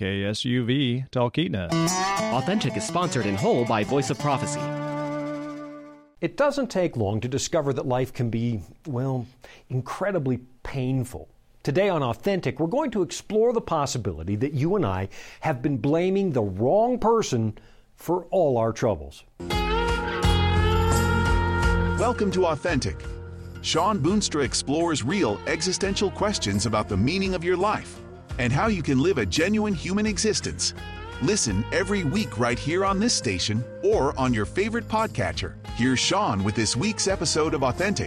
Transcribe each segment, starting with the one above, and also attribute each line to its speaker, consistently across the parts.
Speaker 1: KSUV, Talkeetna.
Speaker 2: Authentic is sponsored in whole by Voice of Prophecy.
Speaker 3: It doesn't take long to discover that life can be, well, incredibly painful. Today on Authentic, we're going to explore the possibility that you and I have been blaming the wrong person for all our troubles.
Speaker 4: Welcome to Authentic. Sean Boonstra explores real existential questions about the meaning of your life and how you can live a genuine human existence. Listen every week right here on this station or on your favorite podcatcher. Here's Sean with this week's episode of Authentic.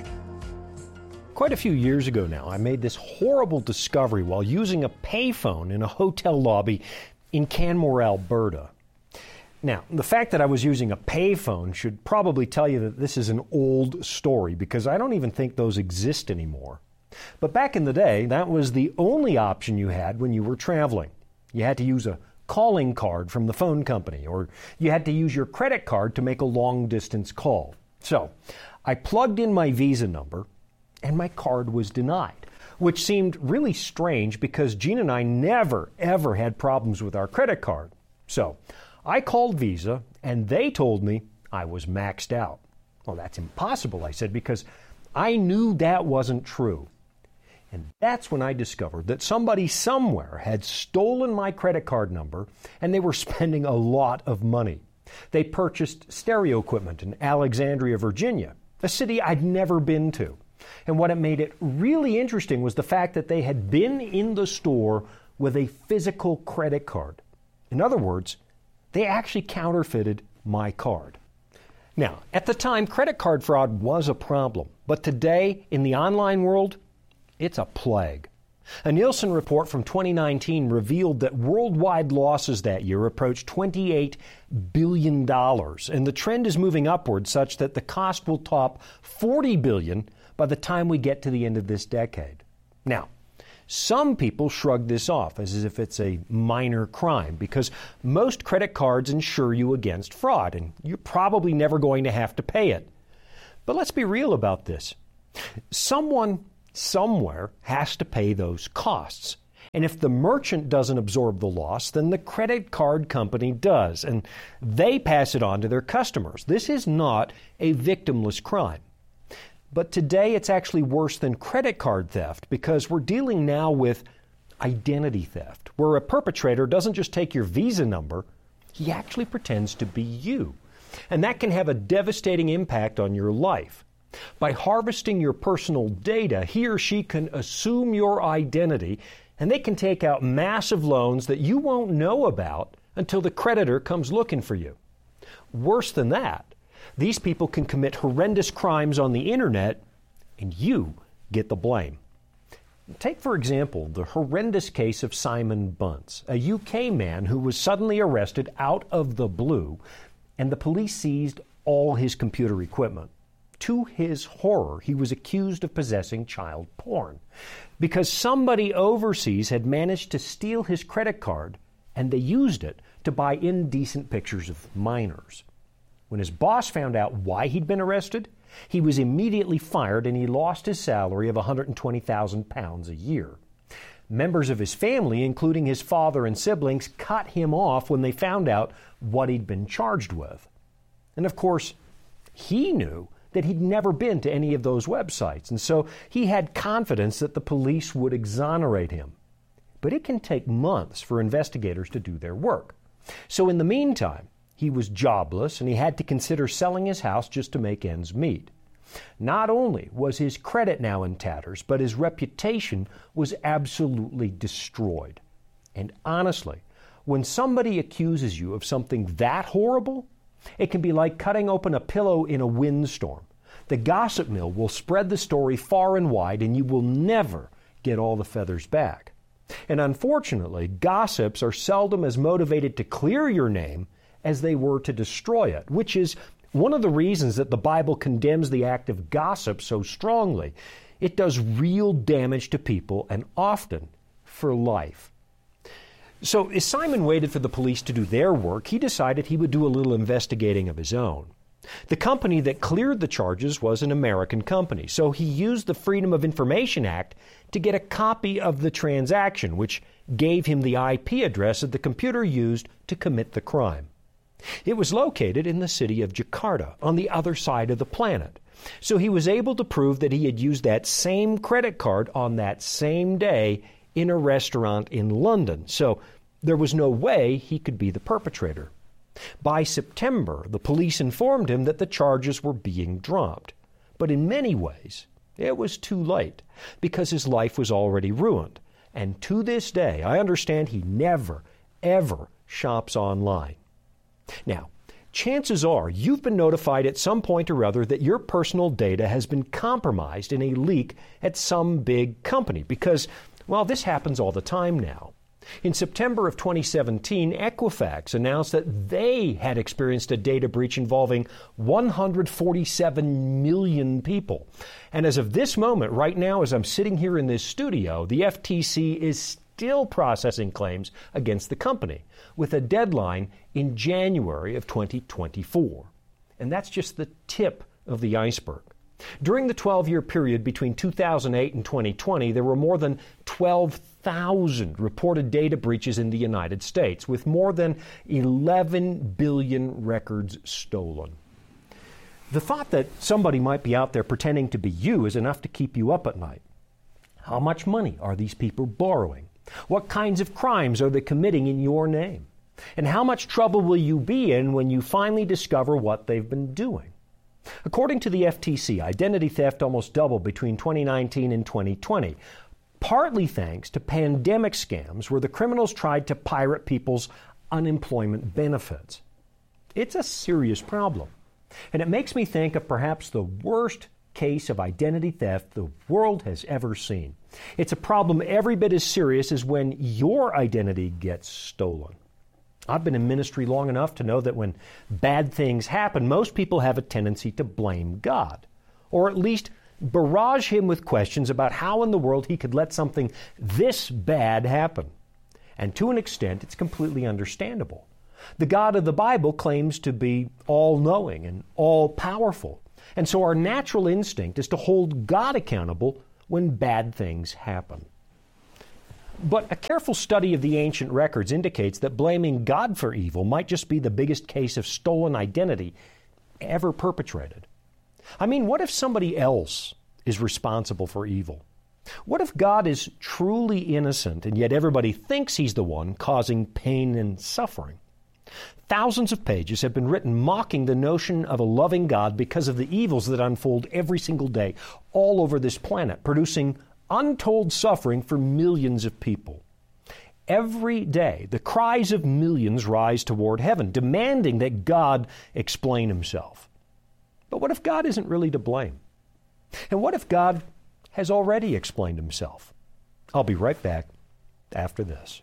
Speaker 3: Quite a few years ago now, I made this horrible discovery while using a payphone in a hotel lobby in Canmore, Alberta. Now, the fact that I was using a payphone should probably tell you that this is an old story because I don't even think those exist anymore. But back in the day, that was the only option you had when you were traveling. You had to use a calling card from the phone company, or you had to use your credit card to make a long-distance call. So, I plugged in my Visa number, and my card was denied, which seemed really strange because Gene and I never, ever had problems with our credit card. So, I called Visa, and they told me I was maxed out. Well, that's impossible, I said, because I knew that wasn't true. And that's when I discovered that somebody somewhere had stolen my credit card number, and they were spending a lot of money. They purchased stereo equipment in Alexandria, Virginia, a city I'd never been to. And what made it really interesting was the fact that they had been in the store with a physical credit card. In other words, they actually counterfeited my card. Now, at the time, credit card fraud was a problem, but today, in the online world, it's a plague. A Nielsen report from 2019 revealed that worldwide losses that year approached $28 billion, and the trend is moving upward such that the cost will top $40 billion by the time we get to the end of this decade. Now, some people shrug this off as if it's a minor crime because most credit cards insure you against fraud, and you're probably never going to have to pay it. But let's be real about this. Someone somewhere has to pay those costs. And if the merchant doesn't absorb the loss, then the credit card company does, and they pass it on to their customers. This is not a victimless crime. But today it's actually worse than credit card theft because we're dealing now with identity theft, where a perpetrator doesn't just take your Visa number, he actually pretends to be you. And that can have a devastating impact on your life. By harvesting your personal data, he or she can assume your identity, and they can take out massive loans that you won't know about until the creditor comes looking for you. Worse than that, these people can commit horrendous crimes on the internet, and you get the blame. Take, for example, the horrendous case of Simon Bunce, a UK man who was suddenly arrested out of the blue, and the police seized all his computer equipment. To his horror, he was accused of possessing child porn because somebody overseas had managed to steal his credit card, and they used it to buy indecent pictures of minors. When his boss found out why he'd been arrested, he was immediately fired and he lost his salary of £120,000 a year. Members of his family, including his father and siblings, cut him off when they found out what he'd been charged with. And of course, he knew that he'd never been to any of those websites, and so he had confidence that the police would exonerate him. But it can take months for investigators to do their work. So in the meantime, he was jobless, and he had to consider selling his house just to make ends meet. Not only was his credit now in tatters, but his reputation was absolutely destroyed. And honestly, when somebody accuses you of something that horrible, it can be like cutting open a pillow in a windstorm. The gossip mill will spread the story far and wide, and you will never get all the feathers back. And unfortunately, gossips are seldom as motivated to clear your name as they were to destroy it, which is one of the reasons that the Bible condemns the act of gossip so strongly. It does real damage to people, and often for life. So as Simon waited for the police to do their work, he decided he would do a little investigating of his own. The company that cleared the charges was an American company, so he used the Freedom of Information Act to get a copy of the transaction, which gave him the IP address of the computer used to commit the crime. It was located in the city of Jakarta, on the other side of the planet. So he was able to prove that he had used that same credit card on that same day in a restaurant in London. So there was no way he could be the perpetrator. By September, the police informed him that the charges were being dropped. But in many ways, it was too late, because his life was already ruined. And to this day, I understand he never, ever shops online. Now, chances are you've been notified at some point or other that your personal data has been compromised in a leak at some big company, because, well, this happens all the time now. In September of 2017, Equifax announced that they had experienced a data breach involving 147 million people. And as of this moment, right now, as I'm sitting here in this studio, the FTC is still processing claims against the company, with a deadline in January of 2024. And that's just the tip of the iceberg. During the 12-year period between 2008 and 2020, there were more than 12,000 reported data breaches in the United States, with more than 11 billion records stolen. The thought that somebody might be out there pretending to be you is enough to keep you up at night. How much money are these people borrowing? What kinds of crimes are they committing in your name? And how much trouble will you be in when you finally discover what they've been doing? According to the FTC, identity theft almost doubled between 2019 and 2020, partly thanks to pandemic scams where the criminals tried to pirate people's unemployment benefits. It's a serious problem, and it makes me think of perhaps the worst case of identity theft the world has ever seen. It's a problem every bit as serious as when your identity gets stolen. I've been in ministry long enough to know that when bad things happen, most people have a tendency to blame God, or at least barrage him with questions about how in the world he could let something this bad happen. And to an extent, it's completely understandable. The God of the Bible claims to be all-knowing and all-powerful, and so our natural instinct is to hold God accountable when bad things happen. But a careful study of the ancient records indicates that blaming God for evil might just be the biggest case of stolen identity ever perpetrated. I mean, what if somebody else is responsible for evil? What if God is truly innocent and yet everybody thinks he's the one causing pain and suffering? Thousands of pages have been written mocking the notion of a loving God because of the evils that unfold every single day all over this planet, producing untold suffering for millions of people. Every day, the cries of millions rise toward heaven, demanding that God explain himself. But what if God isn't really to blame? And what if God has already explained himself? I'll be right back after this.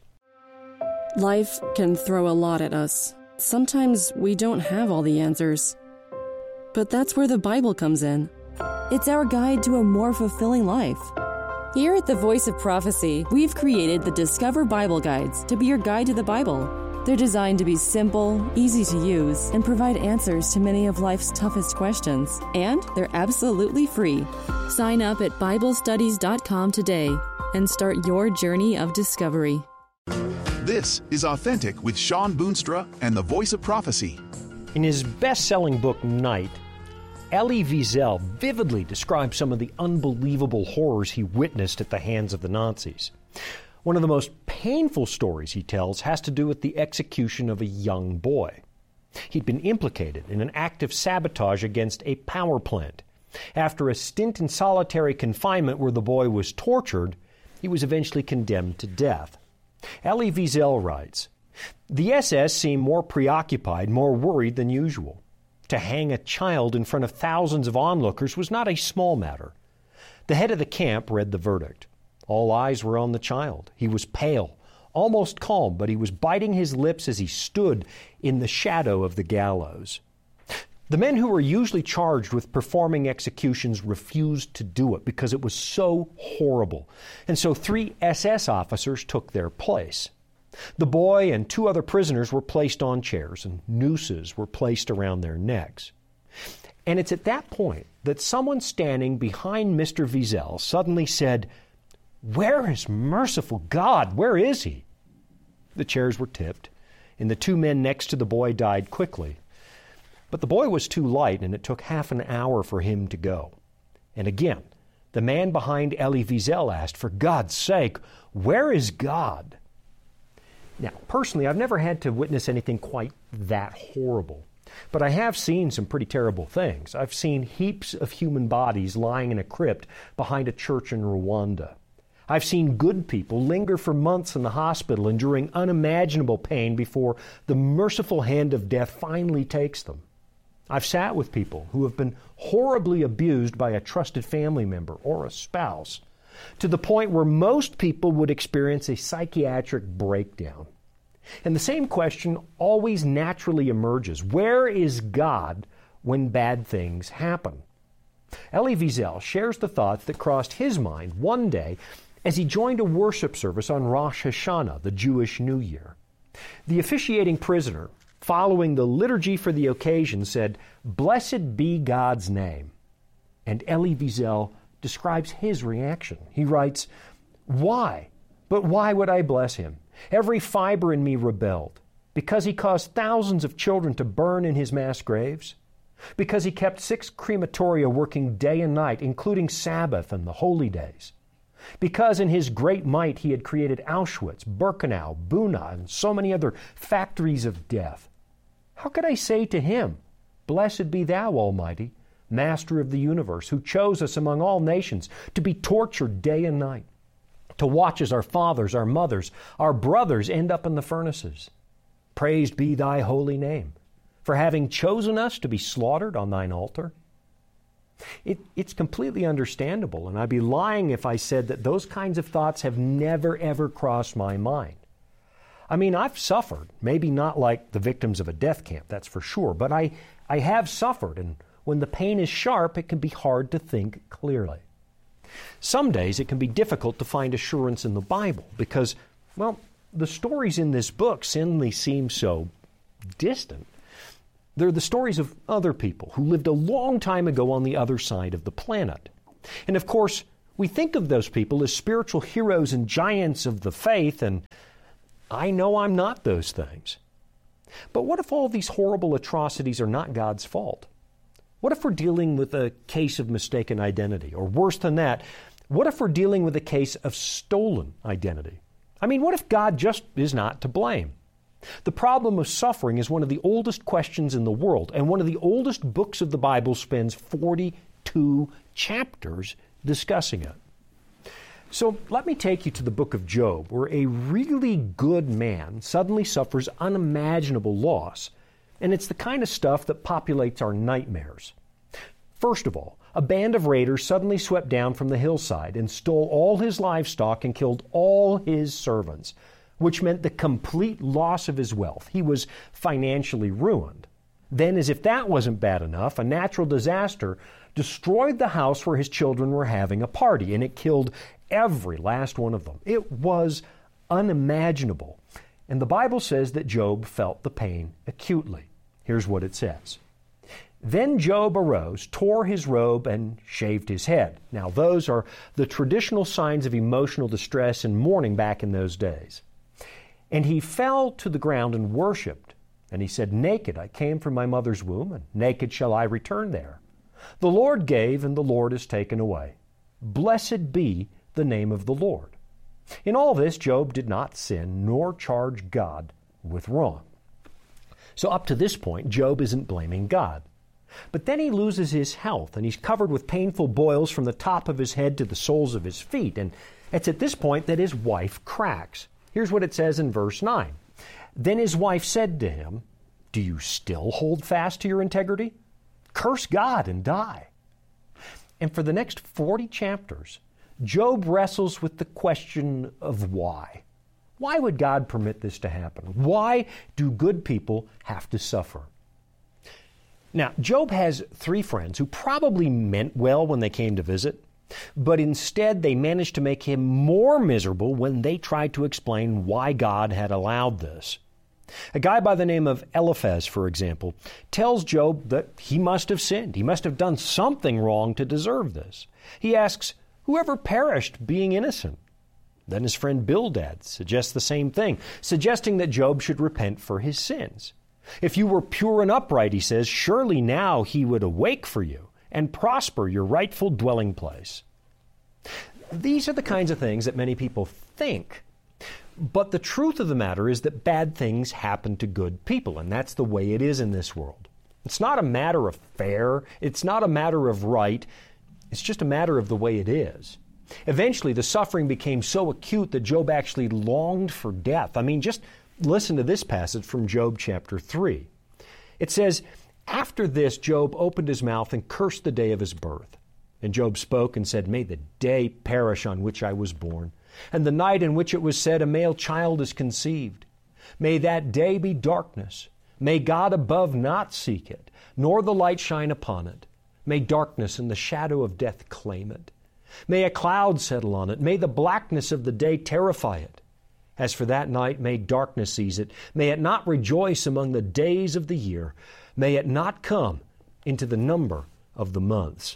Speaker 1: Life can throw a lot at us. Sometimes we don't have all the answers. But that's where the Bible comes in. It's our guide to a more fulfilling life. Here at the Voice of Prophecy, we've created the Discover Bible Guides to be your guide to the Bible. They're designed to be simple, easy to use, and provide answers to many of life's toughest questions. And they're absolutely free. Sign up at BibleStudies.com today and start your journey of discovery.
Speaker 4: This is Authentic with Shawn Boonstra and the Voice of Prophecy.
Speaker 3: In his best-selling book, Night, Elie Wiesel vividly describes some of the unbelievable horrors he witnessed at the hands of the Nazis. One of the most painful stories he tells has to do with the execution of a young boy. He'd been implicated in an act of sabotage against a power plant. After a stint in solitary confinement where the boy was tortured, he was eventually condemned to death. Elie Wiesel writes, "The SS seemed more preoccupied, more worried than usual. To hang a child in front of thousands of onlookers was not a small matter. The head of the camp read the verdict. All eyes were on the child. He was pale, almost calm, but he was biting his lips as he stood in the shadow of the gallows. The men who were usually charged with performing executions refused to do it because it was so horrible, and so 3 SS officers took their place. The boy and 2 other prisoners were placed on chairs, and nooses were placed around their necks. And it's at that point that someone standing behind Mr. Wiesel suddenly said, "Where is merciful God? Where is he?" The chairs were tipped, and the two men next to the boy died quickly. But the boy was too light, and it took half an hour for him to go. And again, the man behind Elie Wiesel asked, "For God's sake, where is God?" Now, personally, I've never had to witness anything quite that horrible. But I have seen some pretty terrible things. I've seen heaps of human bodies lying in a crypt behind a church in Rwanda. I've seen good people linger for months in the hospital enduring unimaginable pain before the merciful hand of death finally takes them. I've sat with people who have been horribly abused by a trusted family member or a spouse, to the point where most people would experience a psychiatric breakdown. And the same question always naturally emerges: where is God when bad things happen? Elie Wiesel shares the thoughts that crossed his mind one day as he joined a worship service on Rosh Hashanah, the Jewish New Year. The officiating prisoner, following the liturgy for the occasion, said, "Blessed be God's name." And Elie Wiesel describes his reaction. He writes, "Why? But why would I bless him? Every fiber in me rebelled. Because he caused thousands of children to burn in his mass graves? Because he kept 6 crematoria working day and night, including Sabbath and the holy days? Because in his great might he had created Auschwitz, Birkenau, Buna, and so many other factories of death? How could I say to him, 'Blessed be thou, Almighty, Master of the universe, who chose us among all nations to be tortured day and night, to watch as our fathers, our mothers, our brothers end up in the furnaces? Praised be thy holy name, for having chosen us to be slaughtered on thine altar?'" It's completely understandable, and I'd be lying if I said that those kinds of thoughts have never, ever crossed my mind. I mean, I've suffered, maybe not like the victims of a death camp, that's for sure, but I have suffered, and when the pain is sharp, it can be hard to think clearly. Some days it can be difficult to find assurance in the Bible because, well, the stories in this book suddenly seem so distant. They're the stories of other people who lived a long time ago on the other side of the planet. And of course, we think of those people as spiritual heroes and giants of the faith, and I know I'm not those things. But what if all these horrible atrocities are not God's fault? What if we're dealing with a case of mistaken identity? Or worse than that, what if we're dealing with a case of stolen identity? I mean, what if God just is not to blame? The problem of suffering is one of the oldest questions in the world, and one of the oldest books of the Bible spends 42 chapters discussing it. So let me take you to the book of Job, where a really good man suddenly suffers unimaginable loss, and it's the kind of stuff that populates our nightmares. First of all, a band of raiders suddenly swept down from the hillside and stole all his livestock and killed all his servants, which meant the complete loss of his wealth. He was financially ruined. Then, as if that wasn't bad enough, a natural disaster destroyed the house where his children were having a party, and it killed every last one of them. It was unimaginable. And the Bible says that Job felt the pain acutely. Here's what it says. "Then Job arose, tore his robe, and shaved his head." Now, those are the traditional signs of emotional distress and mourning back in those days. "And he fell to the ground and worshipped. And he said, 'Naked I came from my mother's womb, and naked shall I return there. The Lord gave, and the Lord has taken away. Blessed be the name of the Lord.' In all this, Job did not sin, nor charge God with wrong." So up to this point, Job isn't blaming God. But then he loses his health, and he's covered with painful boils from the top of his head to the soles of his feet. And it's at this point that his wife cracks. Here's what it says in verse 9. "Then his wife said to him, 'Do you still hold fast to your integrity? Curse God and die.'" And for the next 40 chapters, Job wrestles with the question of why. Why would God permit this to happen? Why do good people have to suffer? Now, Job has 3 friends who probably meant well when they came to visit, but instead they managed to make him more miserable when they tried to explain why God had allowed this. A guy by the name of Eliphaz, for example, tells Job that he must have sinned. He must have done something wrong to deserve this. He asks, "Whoever perished being innocent?" Then his friend Bildad suggests the same thing, suggesting that Job should repent for his sins. "If you were pure and upright," he says, "surely now he would awake for you and prosper your rightful dwelling place." These are the kinds of things that many people think. But the truth of the matter is that bad things happen to good people, and that's the way it is in this world. It's not a matter of fair. It's not a matter of right. It's just a matter of the way it is. Eventually, the suffering became so acute that Job actually longed for death. I mean, just listen to this passage from Job chapter 3. It says, "After this, Job opened his mouth and cursed the day of his birth. And Job spoke and said, 'May the day perish on which I was born, and the night in which it was said, a male child is conceived. May that day be darkness. May God above not seek it, nor the light shine upon it. May darkness and the shadow of death claim it. May a cloud settle on it. May the blackness of the day terrify it. As for that night, may darkness seize it. May it not rejoice among the days of the year. May it not come into the number of the months.'"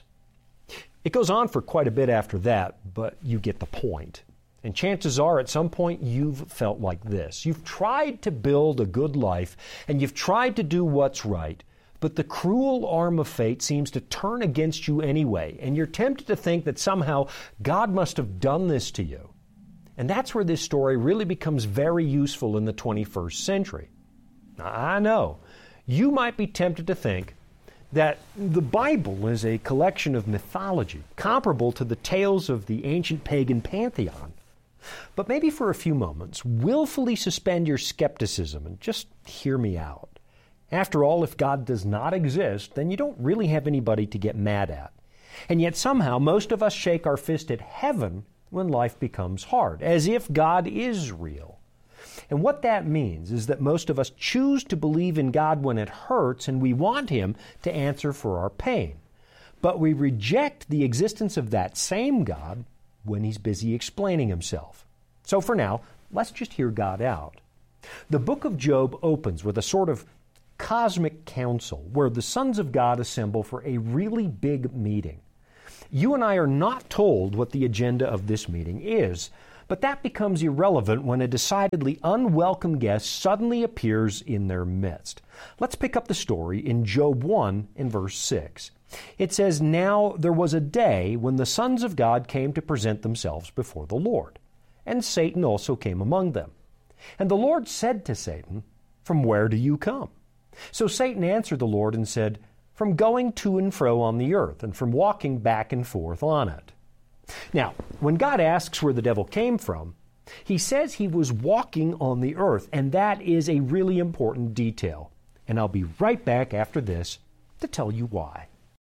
Speaker 3: It goes on for quite a bit after that, but you get the point. And chances are at some point you've felt like this. You've tried to build a good life, and you've tried to do what's right, but the cruel arm of fate seems to turn against you anyway, and you're tempted to think that somehow God must have done this to you. And that's where this story really becomes very useful in the 21st century. Now, I know you might be tempted to think that the Bible is a collection of mythology comparable to the tales of the ancient pagan pantheon. But maybe for a few moments, willfully suspend your skepticism and just hear me out. After all, if God does not exist, then you don't really have anybody to get mad at. And yet somehow most of us shake our fist at heaven when life becomes hard, as if God is real. And what that means is that most of us choose to believe in God when it hurts, and we want Him to answer for our pain. But we reject the existence of that same God when He's busy explaining Himself. So for now, let's just hear God out. The book of Job opens with a sort of cosmic council where the sons of God assemble for a really big meeting. You and I are not told what the agenda of this meeting is, but that becomes irrelevant when a decidedly unwelcome guest suddenly appears in their midst. Let's pick up the story in Job 1 in verse 6. It says, "Now there was a day when the sons of God came to present themselves before the Lord, and Satan also came among them. And the Lord said to Satan, 'From where do you come?' So Satan answered the Lord and said, 'From going to and fro on the earth, and from walking back and forth on it.'" Now, when God asks where the devil came from, He says he was walking on the earth, and that is a really important detail. And I'll be right back after this to tell you why.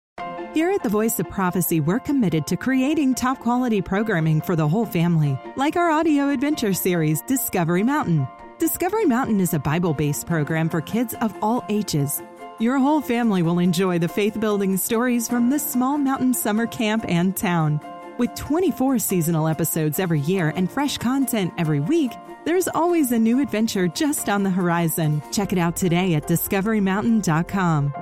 Speaker 5: Here at the Voice of Prophecy, we're committed to creating top-quality programming for the whole family, like our audio adventure series, Discovery Mountain. Discovery Mountain is a Bible-based program for kids of all ages. Your whole family will enjoy the faith-building stories from this small mountain summer camp and town. With 24 seasonal episodes every year and fresh content every week, there's always a new adventure just on the horizon. Check it out today at discoverymountain.com.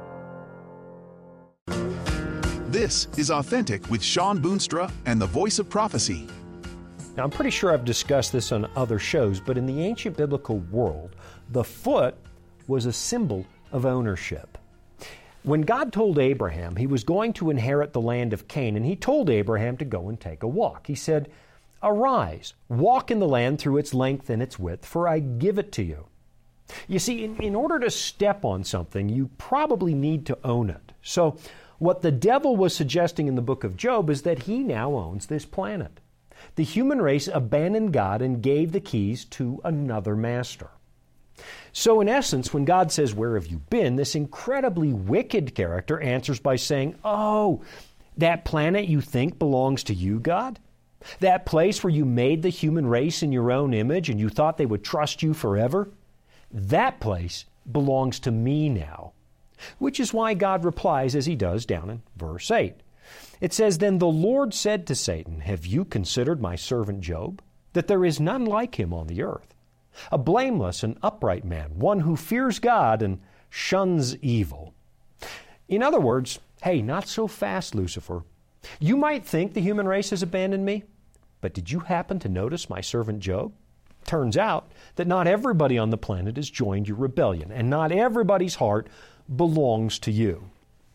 Speaker 4: This is Authentic with Sean Boonstra and the Voice of Prophecy.
Speaker 3: Now, I'm pretty sure I've discussed this on other shows, but in the ancient biblical world, the foot was a symbol of ownership. When God told Abraham he was going to inherit the land of Canaan, He told Abraham to go and take a walk. He said, "Arise, walk in the land through its length and its width, for I give it to you." You see, in order to step on something, you probably need to own it. So what the devil was suggesting in the book of Job is that he now owns this planet. The human race abandoned God and gave the keys to another master. So in essence, when God says, "Where have you been?" this incredibly wicked character answers by saying, "Oh, that planet you think belongs to you, God? That place where you made the human race in your own image and you thought they would trust you forever? That place belongs to me now." Which is why God replies as He does down in verse 8. It says, "Then the Lord said to Satan, 'Have you considered my servant Job, that there is none like him on the earth, a blameless and upright man, one who fears God and shuns evil. In other words, hey, not so fast, Lucifer. You might think the human race has abandoned me, but did you happen to notice my servant Job? Turns out that not everybody on the planet has joined your rebellion, and not everybody's heart belongs to you.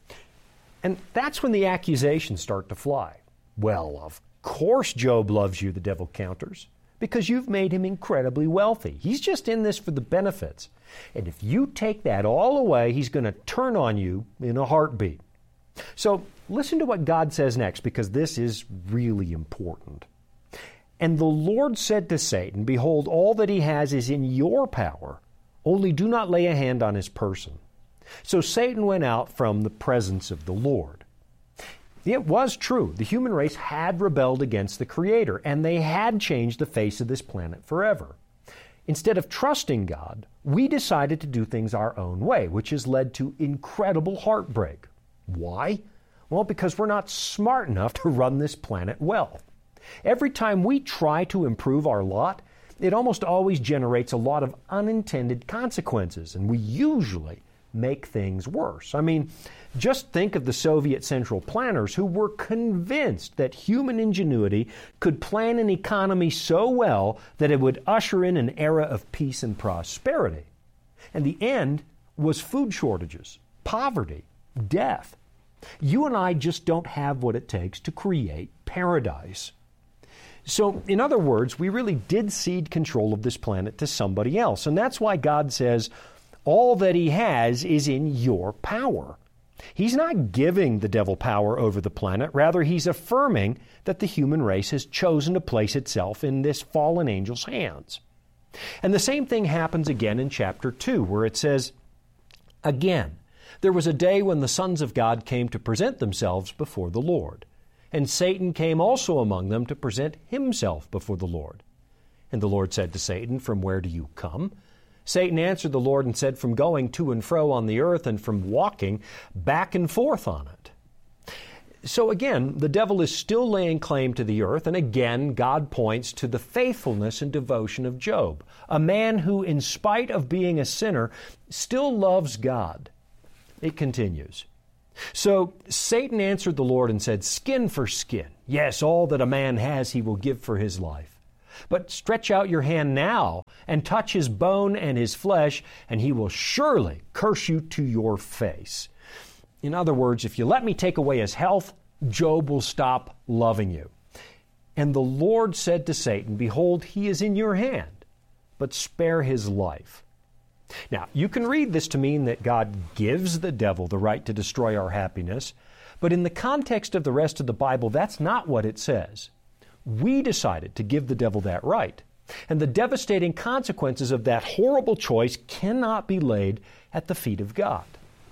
Speaker 3: And that's when the accusations start to fly. Well, of course Job loves you, the devil counters, because you've made him incredibly wealthy. He's just in this for the benefits. And if you take that all away, he's going to turn on you in a heartbeat. So listen to what God says next, because this is really important. And the Lord said to Satan, behold, all that he has is in your power, only do not lay a hand on his person. So Satan went out from the presence of the Lord. It was true. The human race had rebelled against the Creator, and they had changed the face of this planet forever. Instead of trusting God, we decided to do things our own way, which has led to incredible heartbreak. Why? Well, because we're not smart enough to run this planet well. Every time we try to improve our lot, it almost always generates a lot of unintended consequences, and we usually make things worse. I mean, just think of the Soviet central planners who were convinced that human ingenuity could plan an economy so well that it would usher in an era of peace and prosperity. And the end was food shortages, poverty, death. You and I just don't have what it takes to create paradise. So, in other words, we really did cede control of this planet to somebody else. And that's why God says, all that he has is in your power. He's not giving the devil power over the planet. Rather, he's affirming that the human race has chosen to place itself in this fallen angel's hands. And the same thing happens again in chapter 2, where it says, again, there was a day when the sons of God came to present themselves before the Lord. And Satan came also among them to present himself before the Lord. And the Lord said to Satan, from where do you come? Satan answered the Lord and said, from going to and fro on the earth and from walking back and forth on it. So again, the devil is still laying claim to the earth, and again, God points to the faithfulness and devotion of Job, a man who, in spite of being a sinner, still loves God. It continues. So Satan answered the Lord and said, skin for skin. Yes, all that a man has he will give for his life. But stretch out your hand now and touch his bone and his flesh, and he will surely curse you to your face. In other words, if you let me take away his health, Job will stop loving you. And the Lord said to Satan, behold, he is in your hand, but spare his life. Now, you can read this to mean that God gives the devil the right to destroy our happiness, but in the context of the rest of the Bible, that's not what it says. We decided to give the devil that right, and the devastating consequences of that horrible choice cannot be laid at the feet of God.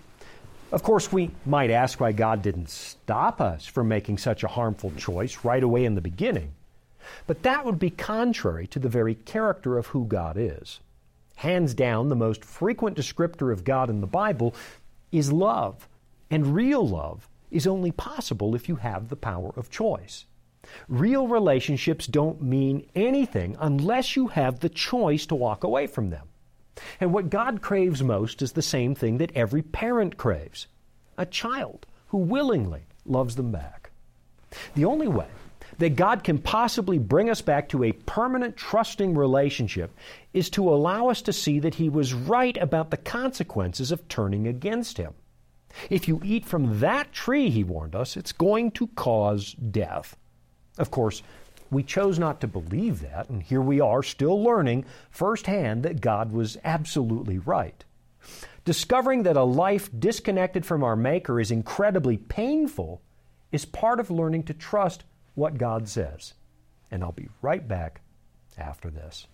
Speaker 3: Of course, we might ask why God didn't stop us from making such a harmful choice right away in the beginning, but that would be contrary to the very character of who God is. Hands down, the most frequent descriptor of God in the Bible is love. And real love is only possible if you have the power of choice. Real relationships don't mean anything unless you have the choice to walk away from them. And what God craves most is the same thing that every parent craves: a child who willingly loves them back. The only way that God can possibly bring us back to a permanent, trusting relationship is to allow us to see that He was right about the consequences of turning against Him. If you eat from that tree, He warned us, it's going to cause death. Of course, we chose not to believe that, and here we are still learning firsthand that God was absolutely right. Discovering that a life disconnected from our Maker is incredibly painful is part of learning to trust what God says. And I'll be right back after this.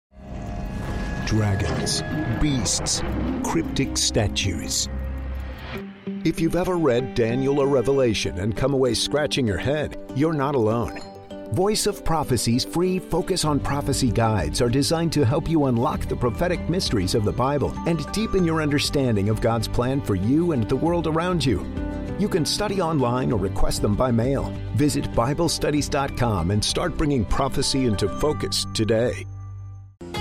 Speaker 6: Dragons, beasts, cryptic statues. If you've ever read Daniel or Revelation and come away scratching your head, you're not alone. Voice of Prophecy's free Focus on Prophecy guides are designed to help you unlock the prophetic mysteries of the Bible and deepen your understanding of God's plan for you and the world around you. You can study online or request them by mail. Visit BibleStudies.com and start bringing prophecy into focus today.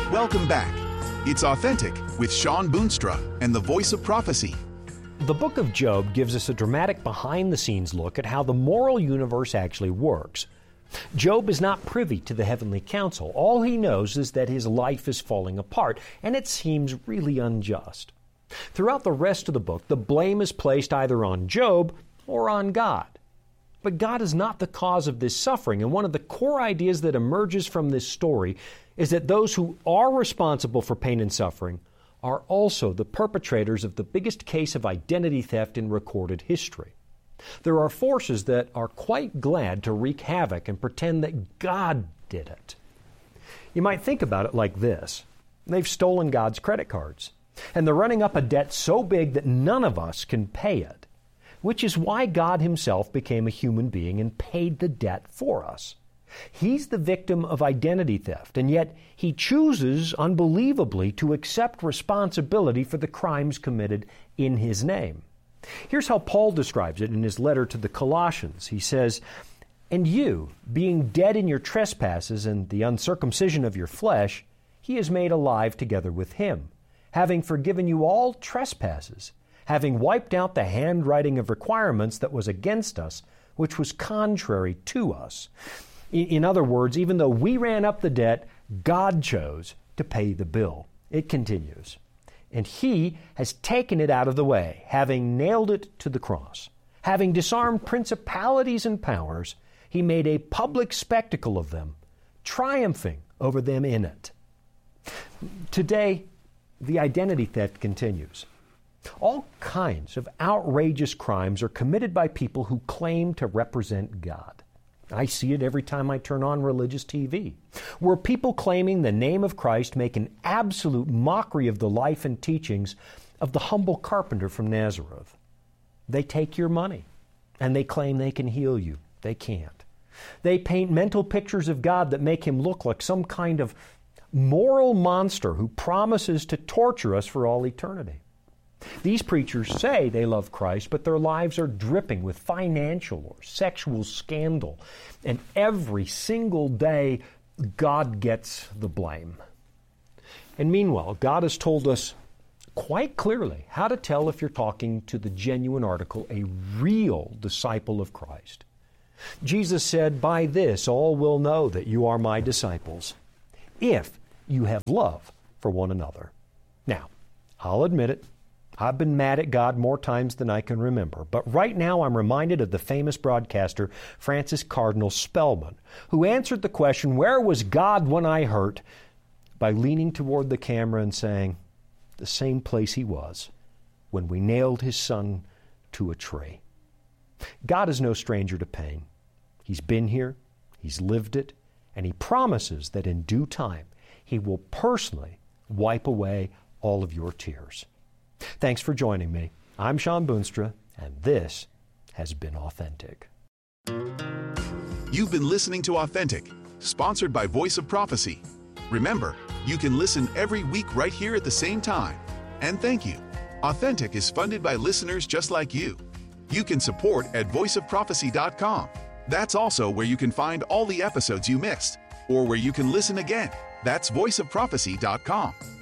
Speaker 4: Welcome back. It's Authentic with Shawn Boonstra and the Voice of Prophecy.
Speaker 3: The book of Job gives us a dramatic behind-the-scenes look at how the moral universe actually works. Job is not privy to the heavenly council. All he knows is that his life is falling apart, and it seems really unjust. Throughout the rest of the book, the blame is placed either on Job or on God. But God is not the cause of this suffering, and one of the core ideas that emerges from this story is that those who are responsible for pain and suffering are also the perpetrators of the biggest case of identity theft in recorded history. There are forces that are quite glad to wreak havoc and pretend that God did it. You might think about it like this. They've stolen God's credit cards, and they're running up a debt so big that none of us can pay it, which is why God Himself became a human being and paid the debt for us. He's the victim of identity theft, and yet He chooses, unbelievably, to accept responsibility for the crimes committed in His name. Here's how Paul describes it in his letter to the Colossians. He says, "And you, being dead in your trespasses and the uncircumcision of your flesh, He has made alive together with Him, having forgiven you all trespasses, having wiped out the handwriting of requirements that was against us, which was contrary to us." In other words, even though we ran up the debt, God chose to pay the bill. It continues. "And He has taken it out of the way, having nailed it to the cross. Having disarmed principalities and powers, He made a public spectacle of them, triumphing over them in it." Today, the identity theft continues. All kinds of outrageous crimes are committed by people who claim to represent God. I see it every time I turn on religious TV, where people claiming the name of Christ make an absolute mockery of the life and teachings of the humble carpenter from Nazareth. They take your money, and they claim they can heal you. They can't. They paint mental pictures of God that make Him look like some kind of moral monster who promises to torture us for all eternity. These preachers say they love Christ, but their lives are dripping with financial or sexual scandal. And every single day, God gets the blame. And meanwhile, God has told us quite clearly how to tell if you're talking to the genuine article, a real disciple of Christ. Jesus said, "By this all will know that you are my disciples, if you have love for one another." Now, I'll admit it. I've been mad at God more times than I can remember, but right now I'm reminded of the famous broadcaster Francis Cardinal Spellman, who answered the question, "Where was God when I hurt?" by leaning toward the camera and saying, "The same place He was when we nailed His Son to a tree." God is no stranger to pain. He's been here, He's lived it, and He promises that in due time He will personally wipe away all of your tears. Thanks for joining me. I'm Shawn Boonstra, and this has been Authentic.
Speaker 4: You've been listening to Authentic, sponsored by Voice of Prophecy. Remember, you can listen every week right here at the same time. And thank you. Authentic is funded by listeners just like you. You can support at voiceofprophecy.com. That's also where you can find all the episodes you missed, or where you can listen again. That's voiceofprophecy.com.